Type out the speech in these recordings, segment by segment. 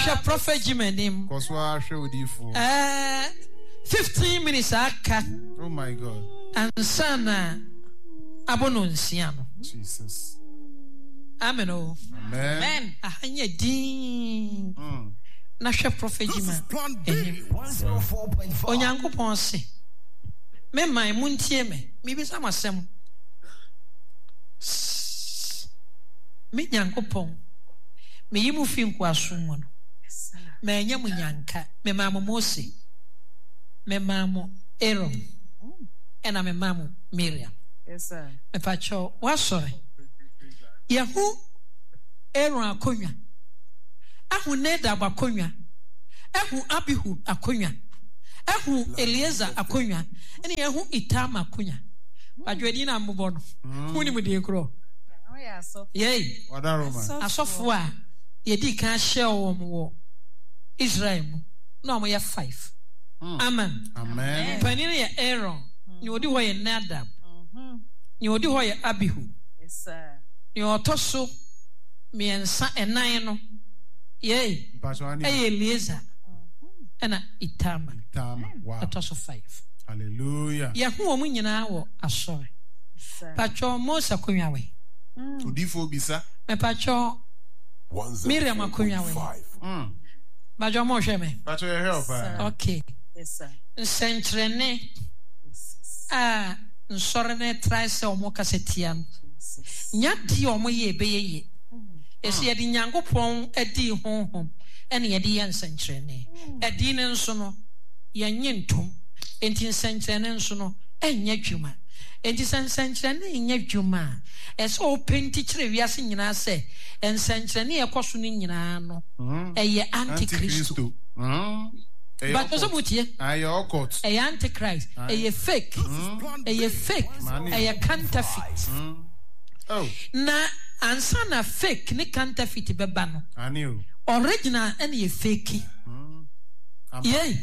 Nasha Prophet Jimenim. 15 minutes aka. Oh my God. And sana abononsiano. Jesus. Amen. Amen. Ahanye din. Nasha Prophet Jimenim. Onyankopon se. Me mai muntie me. Mi bisa masem. Me nyankopon. Me yimu fi nkwaso no. Me nya munyanka. Me mamu Mose. Me mamu Aaron. Ena me mamu Miriam. Yes sir. Me pacho wasore. Yahu Aaron akonya. Ahu Nadab akonya. Ahu Abihu akonya. Ahu Eliezer akonya. Ene yahu Itam akonya. Badwedi na mbobɔ no. Huni mu de kro. Oh yeah, so. Yey. Asofo a yedi kan hye wo Israel mu. No mo ye 5. Amen. Amen. Panini ye Aaron. Ni odi ho ye Nadab. Ni odi ho ye Abihu. Yes sir. Ni otoso miensa enan no. Yey. Eliezer. Ena Itam. Wow. Otoso 5. Hallelujah. Yahu omu nyina wo asore. Pacho Mose akonya we. Odifo bisa. Me pacho Miriam akonya we. Bajo mo hwe me. Pacho ye help. Okay. Yes sir. Nsentrene nsore ne try se omo kasetia no. Nya di omo ye beyeye. Esi ye di Nyankopon adi honhom ene ye di nsentrene. Adi ne nso no ye nyentom. Enti nsentrene nso no enya dwuma. Enti nsentrene enya dwuma. Eso open teacher wiase nyina se nsentrene ye koso ni nyina no. Eye antichrist. But also mutie. Aye okot. Eye antichrist. Eye fake. Eye fake. Eye counterfeit. Oh. Na ansa na fake ni counterfeit beba no. Aniu. Original and ye fake. Yeah.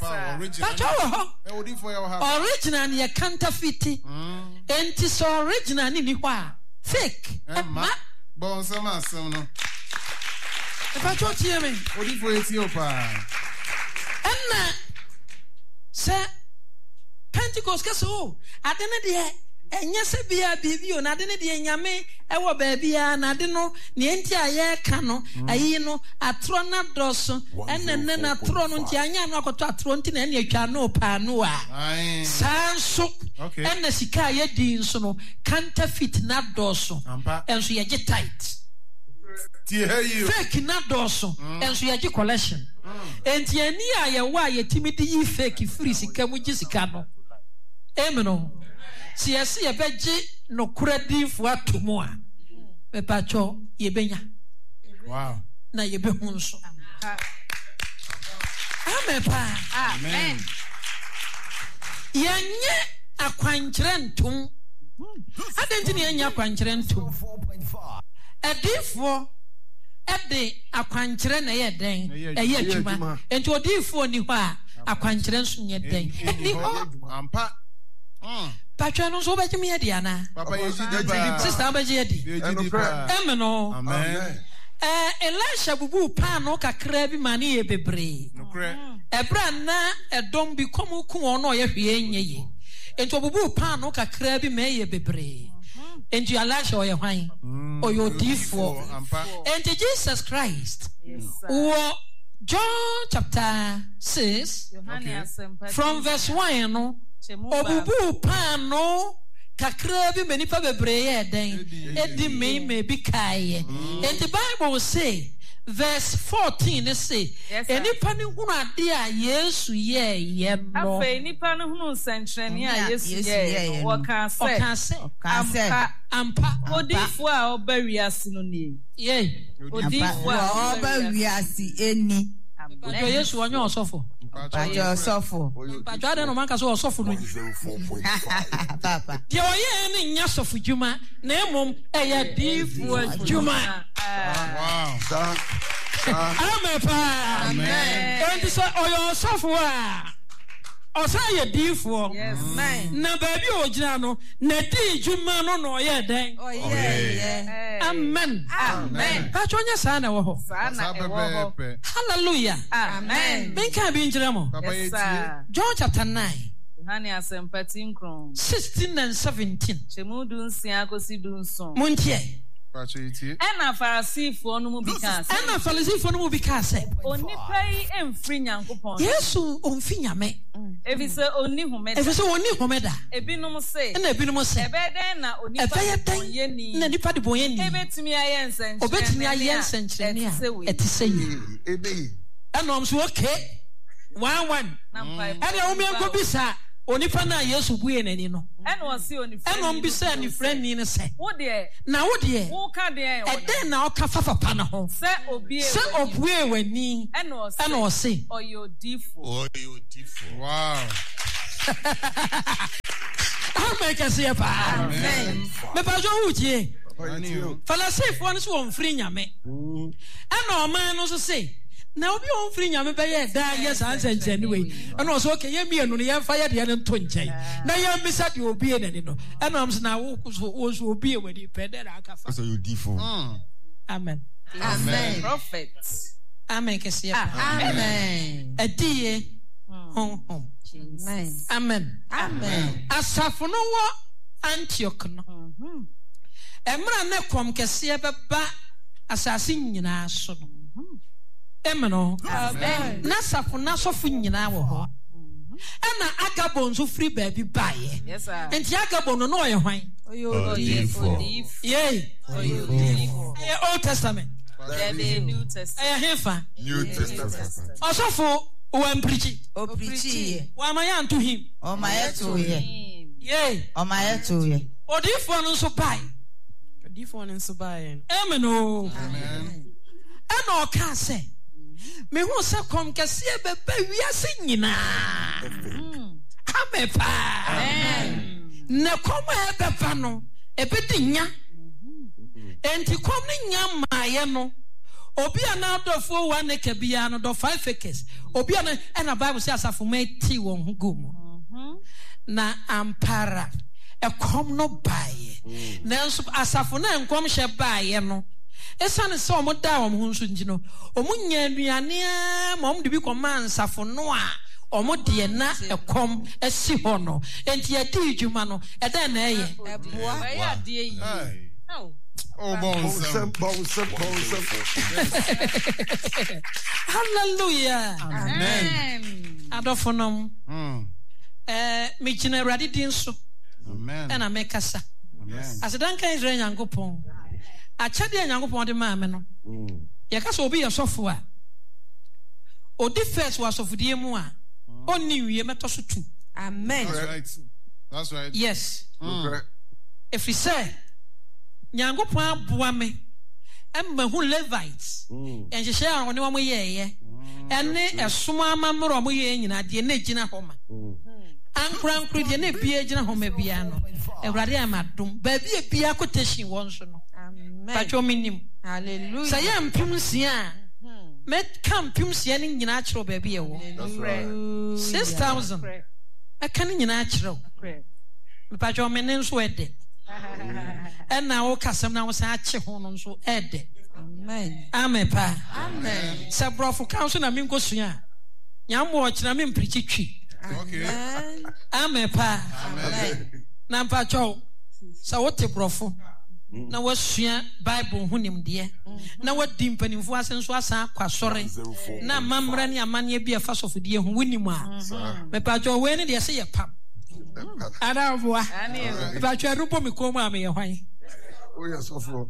Original ye counterfeit. Enti so original ni hwa. Fake. Ma bon sama no. E pa cho tie me. Odifo Ethiopia. Enna se Pentecost kaso adene de enya se bia bibio na ade ne de nyame ewo ba bia na ade no ne enti aye ka no ayi no atro na doso enne na atro no nti anya no akoto atro nti na ene atwa no pa no a sanso enne sika ye di nso no counterfeit na doso enso ye ge tight fake na doso enso ye ge collection enti ani aye wa ye timidi yi fake free sika mu gi sika no amen. Si yesi yebeji no kuradi fu atomo a mepacho yebenya. Wow. Na yebehu nso. Amen pa. Amen. Yenye akwankyere ntom. Adenti ne yenye akwankyere ntom. Edifo ede akwankyere na ye den eye adwuma. Enti odifo ni hɔ a akwankyere nso nye den. Eni hɔ ampa. Patron no so beji me dia na. Papa yeji sister beji di. Amen. Amen. Elisha bubu pa no kakra bi mane ye bebre. Nokre. Ebra na edom bi komu ku ono ye hwe enye. Ento bubu pa no kakra bi me ye bebre. Ento Elisha oye hwan. Oyo difo. Ento Jesus Christ. Wo John chapter 6 from verse 1 no. Obubu pano kakra bi menipa bebreye eden edi me bi kaye and the Bible say verse 14 say enipa ne hunu ade a Yesu ye no afa enipa ne hunu sentrene a Yesu ye wo ka se ampa odifo a obawiase no ne ye odifo a obawiase eni Ojo Yesu onye osofo. Pajo osofo. Pajo ade no man ka so osofo no. Papa. De oye ni nya sofo djuma na emom eye difo djuma. Wow. Amen pa. Amen. Enti so oyo osofo a Osaya difo. Yes. Na baby ojina no na di dwuma no no ye den. Oh yeah. Amen. Amen. Pachonya sana wo ho. Hallelujah. Amen. Menka bi njira mo. Yes, sir. John chapter 9. Hani asempati nkron. 16 and 17. Chemudu nsia kosi du nson. Muntie. Ena Farisifo no mu bika se. Ena Farisifo no mu bika se. Onipa yi emfiri Nyankopɔn. Yesu onfi nyame. Efise oni homeda. Efise oni homeda. Ebinom se. Ena ebinom se. Ebeden na onipa bonyeni. Na nipa de bonyeni. Ebetumi aye nsenkyerɛ. Obetumi aye nsenkyerɛ a etise yi. Ena omso okay. 1-1. Ena omienko bisa. Onipa na Yesu buye nani no. Ena osi onipa. Ena ombisa ni friend ni ne se. Wo de. Na wo de. Wo ka de. Eden na oka fafa na ho. Se obie. Se obue wani. Ena osi. Oyodifo. Wow. Amen kase pa. Amen. Me pa jo wutie. Falasifo no so wonfiri nyame. Ena o man no so say na obi on free nyame be ye da yes answer nkyɛn we ɛna ɔsɛ okay ye mienu no ye fa ye de ne nto nkyɛn na ye mbisa de obi e nani no ɛna am sɛ na wo so obi e wadi pɛ de aka fa so you different. Amen. Amen. Prophet. Amen kese ya. Amen. Adie hom. Amen. Amen. Amen. Asafo no wo Antioch no emra ne kom kese beba asase nyina so no. Emeno. Amen. Na sapo na sofu nyina wo ho. Ena Agabon so free baby baye. Yes sir. Enti Agabon no ye hwan? Oyodifo. Yey. Oyodifo. Old Testament. The New Testament. Hefa. New Testament. Osofo o amprichi. O preach. Wa ma ya nto him. O ma yeto ye. Yey. O ma yeto ye. Odifo no so bae. Odifo no so bae. Emeno. Amen. Ena o ka say me hu se kom kese beba wiase nyina. Amepa. Amen. Ne kom beba no ebedi nya. Enti kom ne nya maaye no. Obi ana dofo wa ne kabia no do 5 acres. Obi ana na Bible say asafo mati won ho gum. Na ampara e kom no bae. Nanso asafo na enkom hye bae no. Esane se omo da omo hu nso ngino omo nya aduane a ma omo de bi koma nsafo no a omo de na ekom esi ho no enti adi dwuma no eda na eye Eboa ya de yi. Oh, bon. Hallelujah. Amen. Adofonom me gina Awurade din so Amen. na mekasa Amen. asedanka Israel Nyankopɔn achade Nyankopɔn de ma me no yɛkasa obi yɛ sɔfo a odi first wa sɔfodie mu a onni wie meto so tu. Amen. That's right. Yes. If we say Nyankopɔn aboa me emma hu Levites enhyehyɛ a wɔne wɔn yɛyɛ ɛne ɛsoma amamro wɔn yɛ nyina de na gyina hɔ ma ankrankro de na bia gyina hɔ ma bia no Awurade amadom ba bia bia quotation wɔn so no. Amen. Pacho minim. Hallelujah. Say mpim sia me kam pim sia ni nyina kyerɛ ba bia wo. That's right. 6,000 I can nyina kyerɛ. Me pacho me ne nso ɛde. Ɛna wo kasam na wo sa akye ho no nso ɛde. Amen. Amen pa. Amen. Sɛ brɔfo kan so na me nkosua. Nyambo ɔkyena me mprichi twi. Okay. Amen pa. Amen. Na pacho sɛ wote brɔfo na wasua Bible ho nimdeɛ na wadi mpanimfo ase nso asa kwasɔre na mamra ne amane bi afa sɔfodie ho wonim a me pacho we ne de se yɛ pam ana boa me pacho rupo me kom a me yɛ hwan. Oh yes, of course.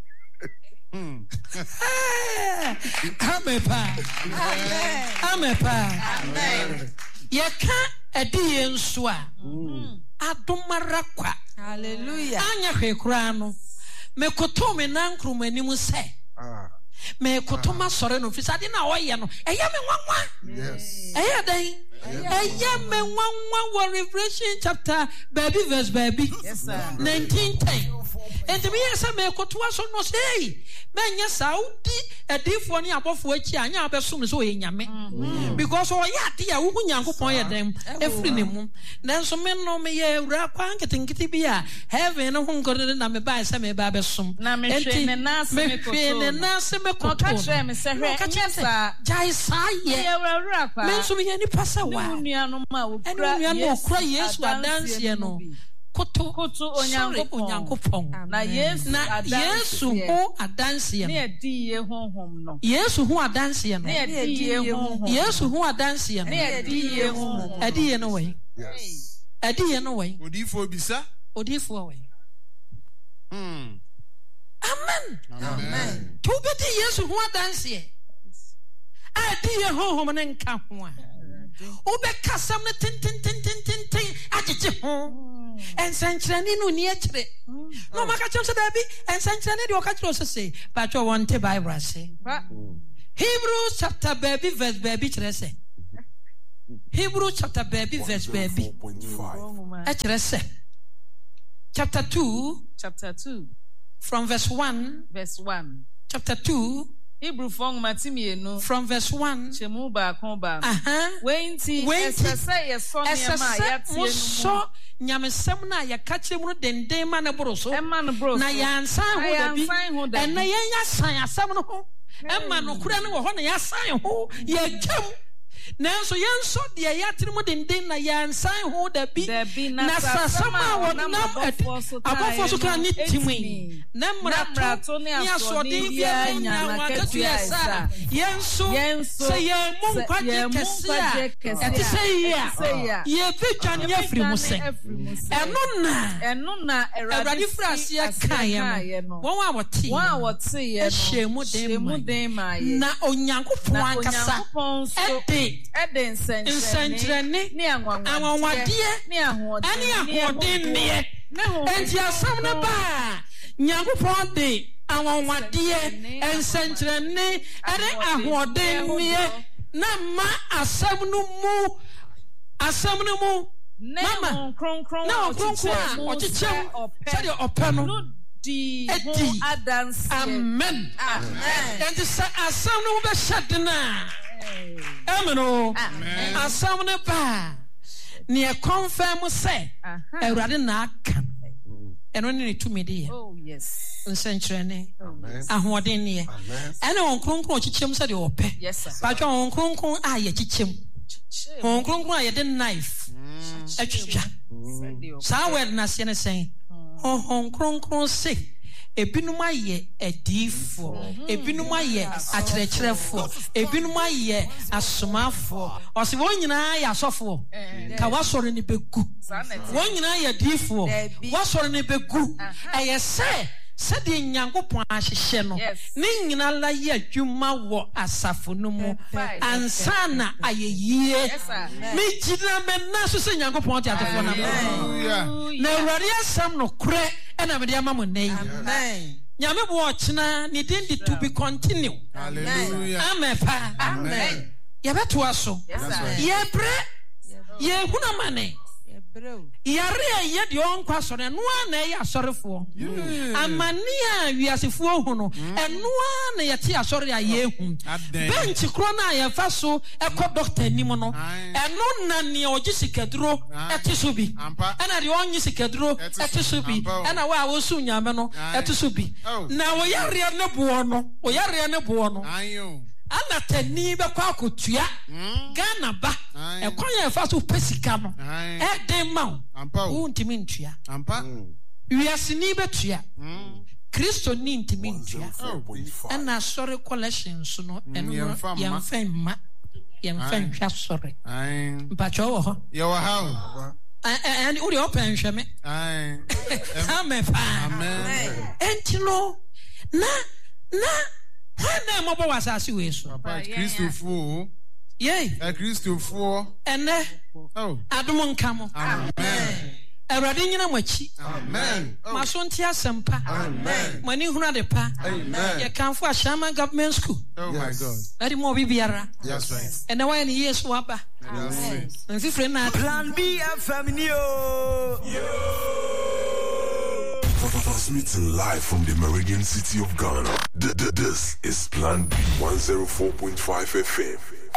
Amen pa. Amen pa. Amen. Yɛka ɛdi nso a adomara kwa. Hallelujah. Anya hwe kura no me koto me nankrum anim sɛ me koto ma sɔre no fisade na ɔyɛ no ɛyɛ me nwanwa. Yes. Ɛyɛ dan ɛyɛ me nwanwa wɔ Revelation chapter baby verse baby 19:10 And to me, as I make what was no say, Manya Saudi, a diff one year before which I never assume so in Yame. Because all dear, who young point them every name. Then some men know me a rapang getting kitibia, having a home got in a by some babasum. Namin and Nassim, Jai Sai, rapper. Men so be any passer. And we are no cry, yes, we are dancing. Koto onyankopon na yesu ho adanse no edi ye honhom no yesu ho adanse no edi ye honhom yesu ho adanse no edi ye honhom edi ye no we yes edi ye no we odifo bisa odifo we amen amen to be di yesu ho adanse edi ye honhom ne nka ho a obeka sam ne tin agege ho and Sanchani no near tre. No Macachon Dabi and Sanchani do Catro say, but you want to Bible say. Hebrews chapter baby verse baby tresse. Hebrews chapter baby verse baby. Tresse. Chapter 2 from verse 1. Chapter 2 Hebrew fong matimi no from verse 1 chemu ba kon ba wenti esese ye so niam ya tie no nyamesem na ya ka chemu denden ma na boroso na ya nsan ho da bi na ya nya san asem no ho emma no kura ne wo ho na ya san ho ya twam nanso yenso de ya tirimu denden na ya nsan ho da bi na sasama wonam abofo so kan ni timi na mrato ni asode bia nya makatu esa yenso se ye mun kwaje kese ati se ya ye bitwan ye firi mu se eno na eradi frase ya kan ye no won wa wote ye no shemu den ma ye na onyankopon ankasa eden sentrene ni anwanwade ni ahoden ne enti asam ne ba nyankopon de anwanwade ensentrene ede ahoden ne na ma asam no mu mama na kronkron o chichem se de opano di ho adanse amen and asam no be shadena amen asam ne ba ne confirm say Ewurade na aka eno ne tumi de oh yes nsentrene ahoden ne ene on kronkron chichem se de ope ba twa on kronkron aye chichem on kronkron aye de knife atwitwa sa word na se ne sen on kronkron se ebinum aye edifo ebinum aye akyerɛkyerɛfo ebinum aye asomafo ɔse wɔn nyinaa yɛ asɔfo ka wasɔre ne begu wɔn nyinaa yɛ edifo wasɔre ne begu ɛyɛ sɛ sɛde nyankopɔn ahyehyɛ no ne nyina la yɛ adwuma wɔ asafo no mu ansa na ayɛyie megyina mɛna so sɛ nyankopɔn te atefo no na Awurade asɛm no korɛ ɛna mede ama mo nnɛ yi nyame bo ɔkyena ne din de to be continue amen pa amen yɛbɛtoa so yɛbrɛ yɛhunu amane yare ye de onkwa sɔre no na yɛ asɔrefo amane a wiasefoɔ hu no ɛno na yɛte asɔre a yɛhu bench kro na yɛfa so ɛkɔ doctor nim no ɛno na ne ɔgye sikaduro ɛte so bi ɛna de ɔnye sikaduro ɛte so bi ɛna wa wosu nyame no ɛte so bi na wɔyare ne boɔ no ana tani be kwa kotua Ghana ba e kwanya fa so pesika no e den ma wo ntimi ntua wiase ni betua Kristo ni ntimi ntua ana sorry collections no eno yemfa ma yemfa hwa sorry mpacho wo ho ye wo ha and uri open hwe me amen amen entino na Hana mo bo wasase we so. Papa Christopher. Yey. Christopher. Ene. Oh. Adom nka mo. Amen. Awurade nyina machi. Amen. Maso nti asempa. Amen. Mani hunu adepa. Amen. Ye kanfo Ashama government school. Oh my God. Adi mo bibiara. That's right. Ene wa ni Yesu aba. Amen. Nfi frɛ na Plan B FM ni o. Transmitting live from the Meridian City of Ghana. This is Plan B 104.5 FM.